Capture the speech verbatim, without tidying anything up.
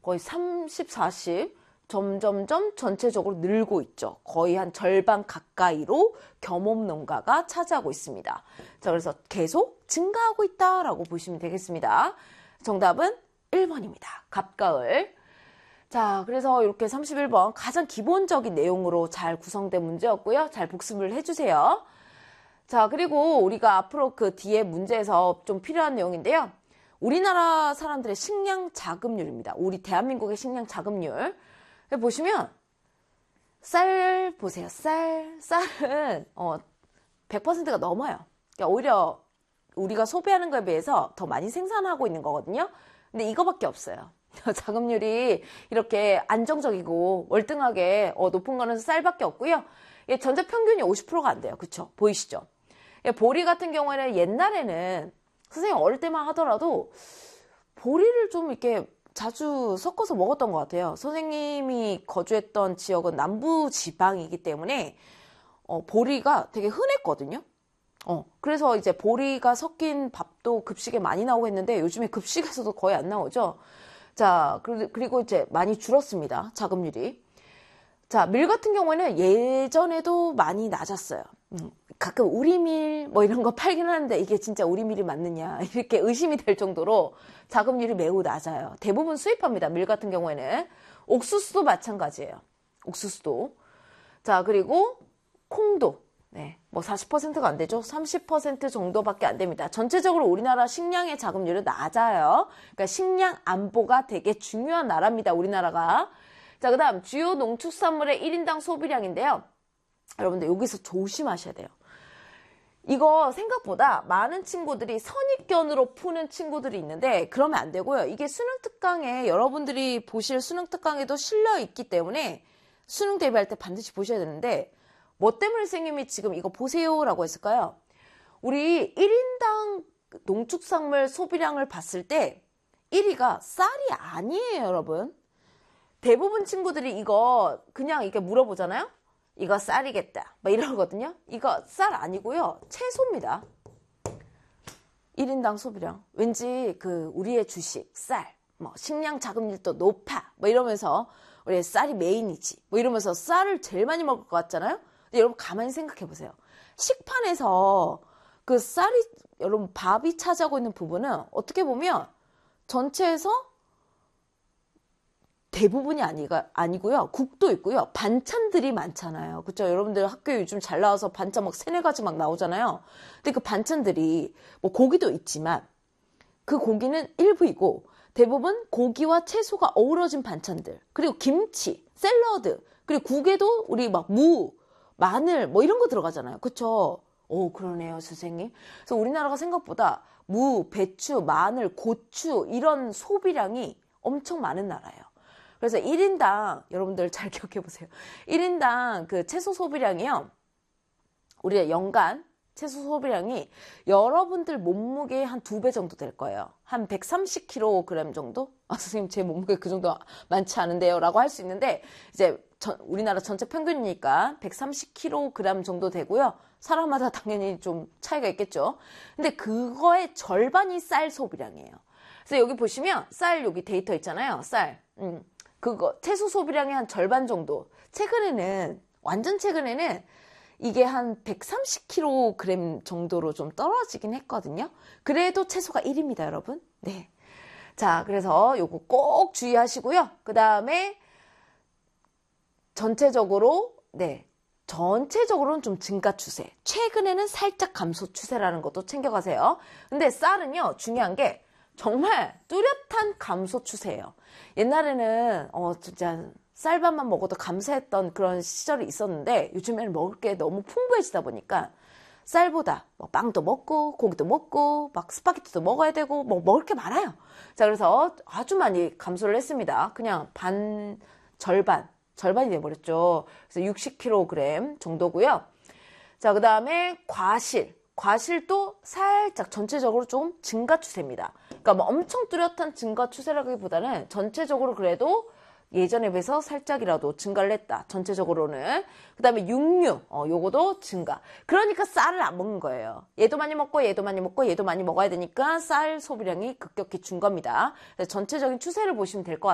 거의 삼십, 사십 점점점 전체적으로 늘고 있죠. 거의 한 절반 가까이로 겸업 농가가 차지하고 있습니다. 자, 그래서 계속 증가하고 있다라고 보시면 되겠습니다. 정답은 일 번입니다. 갑가을. 자, 그래서 이렇게 삼십일 번 가장 기본적인 내용으로 잘 구성된 문제였고요. 잘 복습을 해주세요. 자, 그리고 우리가 앞으로 그 뒤에 문제에서 좀 필요한 내용인데요. 우리나라 사람들의 식량 자급률입니다. 우리 대한민국의 식량 자급률. 보시면 쌀 보세요. 쌀. 쌀은 어, 백 퍼센트가 넘어요. 그러니까 오히려 우리가 소비하는 거에 비해서 더 많이 생산하고 있는 거거든요. 근데 이거밖에 없어요. 자급률이 이렇게 안정적이고 월등하게 어, 높은 거는 쌀밖에 없고요. 예, 전체 평균이 오십 퍼센트가 안 돼요. 그쵸? 보이시죠? 예, 보리 같은 경우에는 옛날에는 선생님 어릴 때만 하더라도 보리를 좀 이렇게 자주 섞어서 먹었던 것 같아요. 선생님이 거주했던 지역은 남부 지방이기 때문에 어, 보리가 되게 흔했거든요. 어, 그래서 이제 보리가 섞인 밥도 급식에 많이 나오고 했는데 요즘에 급식에서도 거의 안 나오죠. 자, 그리고 이제 많이 줄었습니다. 자급률이. 자, 밀 같은 경우에는 예전에도 많이 낮았어요. 음, 가끔 우리밀 뭐 이런 거 팔긴 하는데 이게 진짜 우리밀이 맞느냐 이렇게 의심이 될 정도로 자급률이 매우 낮아요. 대부분 수입합니다. 밀 같은 경우에는. 옥수수도 마찬가지예요. 옥수수도. 자, 그리고 콩도. 네, 뭐 사십 퍼센트가 안 되죠. 삼십 퍼센트 정도밖에 안 됩니다. 전체적으로 우리나라 식량의 자급률은 낮아요. 그러니까 식량 안보가 되게 중요한 나라입니다. 우리나라가. 자, 그 다음 주요 농축산물의 일 인당 소비량인데요. 여러분들 여기서 조심하셔야 돼요. 이거 생각보다 많은 친구들이 선입견으로 푸는 친구들이 있는데 그러면 안 되고요. 이게 수능 특강에 여러분들이 보실 수능 특강에도 실려 있기 때문에 수능 대비할 때 반드시 보셔야 되는데 뭐 때문에 선생님이 지금 이거 보세요라고 했을까요? 우리 일 인당 농축산물 소비량을 봤을 때 일 위가 쌀이 아니에요, 여러분. 대부분 친구들이 이거 그냥 이렇게 물어보잖아요. 이거 쌀이겠다. 막 이러거든요. 이거 쌀 아니고요. 채소입니다. 일 인당 소비량. 왠지 그 우리의 주식, 쌀, 뭐 식량 자급률도 높아. 뭐 이러면서 우리 쌀이 메인이지. 뭐 이러면서 쌀을 제일 많이 먹을 것 같잖아요. 근데 여러분 가만히 생각해 보세요. 식판에서 그 쌀이 여러분 밥이 차지하고 있는 부분은 어떻게 보면 전체에서 대부분이 아니가, 아니고요. 국도 있고요. 반찬들이 많잖아요. 그쵸? 여러분들 학교에 요즘 잘 나와서 반찬 막 세네 가지 막 나오잖아요. 근데 그 반찬들이 뭐 고기도 있지만 그 고기는 일부이고 대부분 고기와 채소가 어우러진 반찬들. 그리고 김치, 샐러드, 그리고 국에도 우리 막 무, 마늘 뭐 이런 거 들어가잖아요. 그쵸? 오, 그러네요, 선생님. 그래서 우리나라가 생각보다 무, 배추, 마늘, 고추 이런 소비량이 엄청 많은 나라예요. 그래서 일 인당 여러분들 잘 기억해 보세요. 일 인당 그 채소 소비량이요. 우리가 연간 채소 소비량이 여러분들 몸무게의 한 두 배 정도 될 거예요. 한 백삼십 킬로그램 정도? 아, 선생님 제 몸무게 그 정도 많지 않은데요. 라고 할 수 있는데 이제 전, 우리나라 전체 평균이니까 백삼십 킬로그램 정도 되고요. 사람마다 당연히 좀 차이가 있겠죠. 근데 그거의 절반이 쌀 소비량이에요. 그래서 여기 보시면 쌀 여기 데이터 있잖아요. 쌀. 음. 그거 채소 소비량의 한 절반 정도. 최근에는 완전 최근에는 이게 한 백삼십 킬로그램 정도로 좀 떨어지긴 했거든요. 그래도 채소가 일 위입니다, 여러분. 네. 자, 그래서 요거 꼭 주의하시고요. 그 다음에 전체적으로 네. 전체적으로는 좀 증가 추세. 최근에는 살짝 감소 추세라는 것도 챙겨가세요. 근데 쌀은요, 중요한 게 정말 뚜렷한 감소 추세예요. 옛날에는 어 진짜 쌀밥만 먹어도 감사했던 그런 시절이 있었는데 요즘에는 먹을 게 너무 풍부해지다 보니까 쌀보다 뭐 빵도 먹고 고기도 먹고 막 스파게티도 먹어야 되고 뭐 먹을 게 많아요. 자, 그래서 아주 많이 감소를 했습니다. 그냥 반 절반 절반이 돼버렸죠. 그래서 육십 킬로그램 정도고요. 자, 그 다음에 과실. 과실도 살짝 전체적으로 좀 증가 추세입니다. 그러니까 뭐 엄청 뚜렷한 증가 추세라기보다는 전체적으로 그래도 예전에 비해서 살짝이라도 증가를 했다. 전체적으로는. 그 다음에 육류. 어, 요거도 증가. 그러니까 쌀을 안 먹는 거예요. 얘도 많이 먹고 얘도 많이 먹고 얘도 많이 먹어야 되니까 쌀 소비량이 급격히 준 겁니다. 그래서 전체적인 추세를 보시면 될 것 같아요.